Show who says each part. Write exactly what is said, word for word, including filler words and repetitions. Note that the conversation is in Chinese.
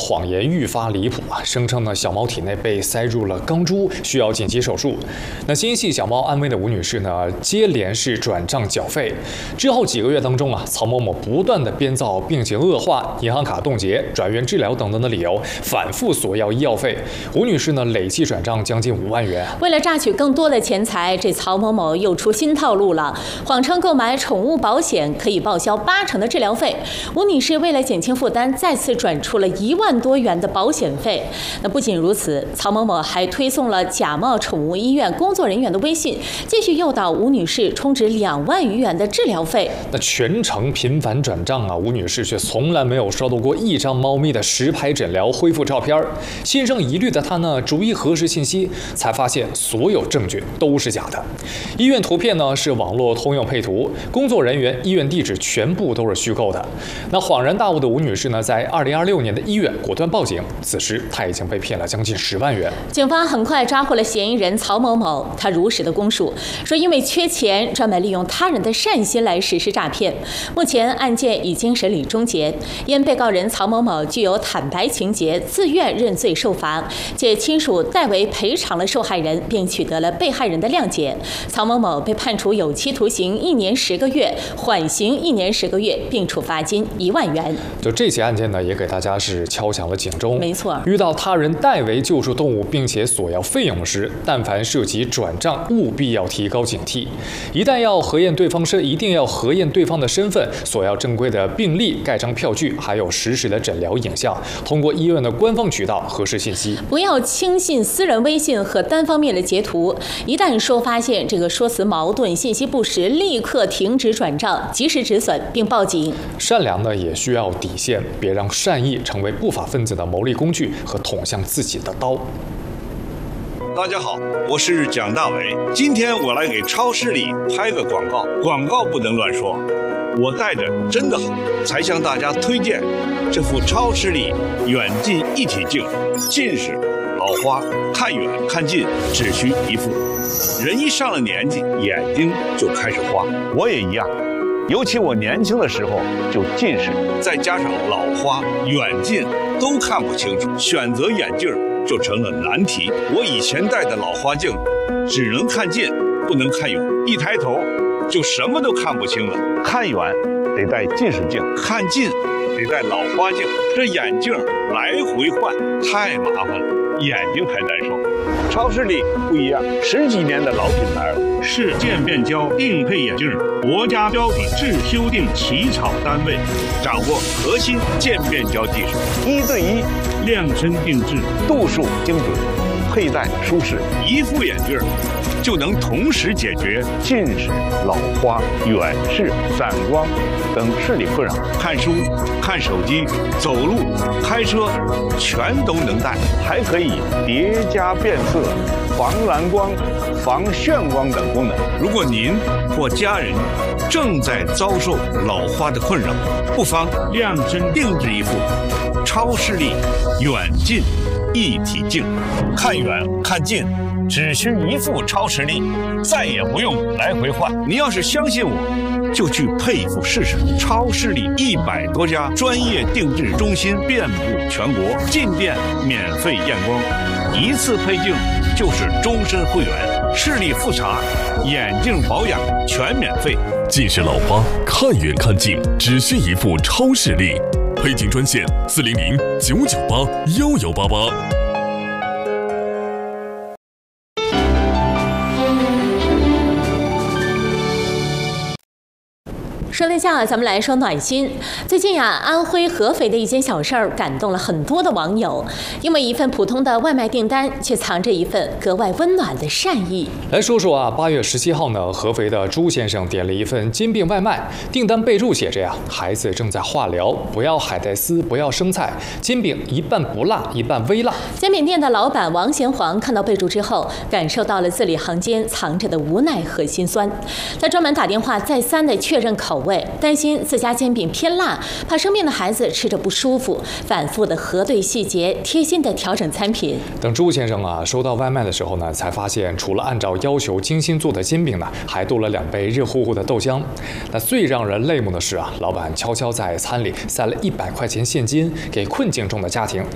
Speaker 1: 为了榨取更多的钱财，这曹某某又出新套路了，谎称购买宠物保险可以报销八成的治疗费。吴女士为了减轻负担，再次转出了一万多元的保险费。那不仅如此，曹某某还推送了假冒宠物医院工作人员的微信，继续诱导吴女士充值两万余元的治疗费。
Speaker 2: 那全程频繁转账啊，吴女士却从来没有收到过一张猫咪的实拍诊疗恢复照片。心生疑虑的她呢，逐一核实信息，才发现所有证据都是假的。医院图片呢是网络通用配图，工作人员、医院地址全部都是虚构的。那恍然大悟的吴女士呢，在二零二六年的一月果断报警，此时她已经被骗了将近十万元。
Speaker 1: 警方很快抓获了嫌疑人曹某某，他如实的供述说，因为缺钱，专门利用他人的善心来实施诈骗。目前案件已经审理终结，因被告人曹某某具有坦白情节，自愿认罪受罚，且亲属代为赔偿了受害人，并取得了被害人的谅解。曹某某被判处有期徒刑一年十个月，缓刑一年十个月，并处罚金一万元。
Speaker 2: 就这起案件呢，也给大家是敲响了警钟。
Speaker 1: 没错，
Speaker 2: 遇到他人代为救助动物并且索要费用时，但凡涉及转账，务必要提高警惕。一旦要核验对方身，一定要核验对方的身份、索要正规的病历、盖章票据，还有实时的诊疗影像。通过医院的官方渠道核实信息，
Speaker 1: 不要轻信私人微信和单方面的截图。一旦说发现这个说辞矛盾、信息不实，立刻停止转账，及时止损并报警。
Speaker 2: 善良呢也需要底线，别让善意成为不法分子的谋利工具和捅向自己的刀。
Speaker 3: 大家好，我是蒋大为，今天我来给超市里拍个广告，广告不能乱说。我带着真的好，才向大家推荐这副超视力远近一体镜，近视、老花、看远看近只需一副。人一上了年纪，眼睛就开始花，我也一样。尤其我年轻的时候就近视，再加上老花、远近都看不清楚，选择眼镜就成了难题。我以前戴的老花镜只能看近，不能看远，一抬头就什么都看不清了。看远得戴近视镜，看近得戴老花镜，这眼镜来回换太麻烦了，眼睛还难受。超视力不一样，十几年的老品牌了，是渐变焦定配眼镜，国家标准制修订起草单位，掌握核心渐变焦技术，一对一量身定制，度数精准，佩戴舒适，一副眼镜就能同时解决近视、老花、远视、散光等视力困扰。看书、看手机、走路、开车，全都能戴，还可以叠加变色、防蓝光、防眩光等功能。如果您或家人正在遭受老花的困扰，不妨量身定制一副超视力远近一体镜，看远看近只需一副超视力，再也不用来回换。您要是相信我，就去配一副试试。超视力一百多家专业定制中心遍布全国，进店免费验光，一次配镜就是终身会员。视力复查、眼镜保养全免费。
Speaker 4: 近视老花看远看近只需一副超视力，配镜专线四零零九九八幺幺八八。
Speaker 1: 说一下，咱们来说暖心。最近呀，安徽合肥的一件小事儿感动了很多的网友，因为一份普通的外卖订单，却藏着一份格外温暖的善意。
Speaker 2: 来说说啊，八月十七号呢，合肥的朱先生点了一份煎饼外卖，订单备注写着呀，孩子正在化疗，不要海带丝，不要生菜，煎饼一半不辣，一半微辣。
Speaker 1: 煎饼店的老板王贤黄看到备注之后，感受到了字里行间藏着的无奈和心酸，他专门打电话再三的确认口味，担心自家煎饼偏辣，怕生病的孩子吃着不舒服，反复的核对细节，贴心的调整餐品。
Speaker 2: 等朱先生啊收到外卖的时候呢，才发现除了按照要求精心做的煎饼呢，还多了两杯热乎乎的豆浆。那最让人泪目的是啊，老板悄悄在餐里塞了一百块钱现金给困境中的家庭。